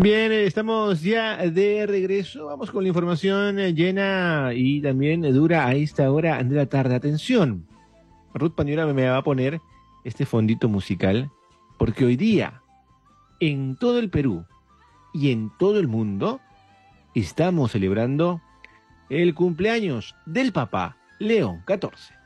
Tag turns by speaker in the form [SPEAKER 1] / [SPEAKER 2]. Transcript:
[SPEAKER 1] Bien, estamos ya de regreso. Vamos con la información llena y también dura a esta hora de la tarde. Atención, Ruth Pañuela me va a poner este fondito musical porque hoy día en todo el Perú y en todo el mundo estamos celebrando el cumpleaños del Papa León XIV.